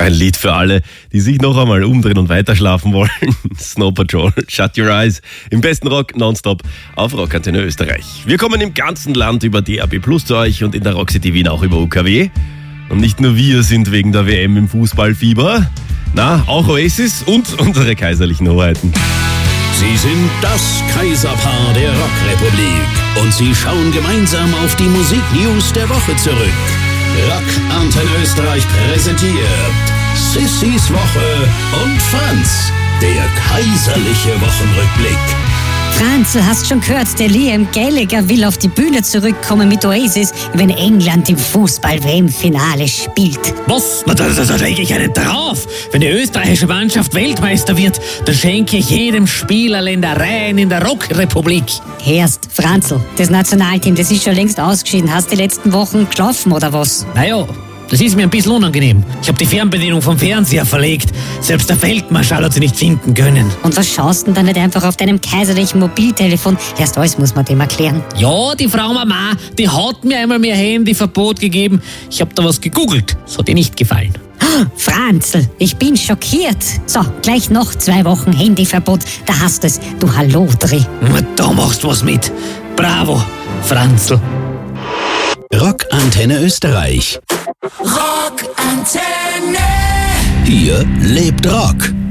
Ein Lied für alle, die sich noch einmal umdrehen und weiterschlafen wollen. Snow Patrol, Shut Your Eyes. Im besten Rock nonstop auf Rockantenne Österreich. Wir kommen im ganzen Land über DAB+ zu euch und in der Rock City Wien auch über UKW. Und nicht nur wir sind wegen der WM im Fußballfieber. Na, auch Oasis und unsere kaiserlichen Hoheiten. Sie sind das Kaiserpaar der Rockrepublik und sie schauen gemeinsam auf die Musiknews der Woche zurück. Rockantenne Österreich präsentiert Sissys Woche und Franz, der kaiserliche Wochenrückblick. Franz, du hast schon gehört, der Liam Gallagher will auf die Bühne zurückkommen mit Oasis, wenn England im Fußball-WM-Finale spielt. Was? Na, da lege ich einen drauf. Wenn die österreichische Mannschaft Weltmeister wird, dann schenke ich jedem Spieler Ländereien in der Rockrepublik. Hörst, Franzl, das Nationalteam, das ist schon längst ausgeschieden. Hast du die letzten Wochen geschlafen oder was? Naja, das ist mir ein bisschen unangenehm. Ich habe die Fernbedienung vom Fernseher verlegt. Selbst der Feldmarschall hat sie nicht finden können. Und was schaust denn da nicht einfach auf deinem kaiserlichen Mobiltelefon? Erst alles muss man dem erklären. Ja, die Frau Mama, die hat mir einmal mehr Handyverbot gegeben. Ich habe da was gegoogelt. Das hat ihr nicht gefallen. Franzl, ich bin schockiert. So, gleich noch 2 Wochen Handyverbot. Da hast du's, du Hallodri. Da machst du was mit. Bravo, Franzl. Rockantenne Österreich. Rockantenne. Hier lebt Rock.